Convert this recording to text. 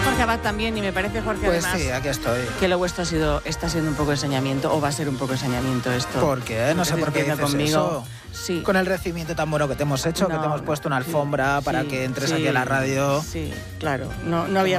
Jorge Abad también, y me parece, Jorge, Pues además, sí, aquí estoy. que lo vuestro está siendo un poco de ensañamiento, o va a ser un poco de ensañamiento esto. ¿Por qué? No sé por qué dices conmigo. eso. Sí. Con el recibimiento tan bueno que te hemos hecho, que te hemos puesto una alfombra para que entres aquí a la radio. Sí, claro. No había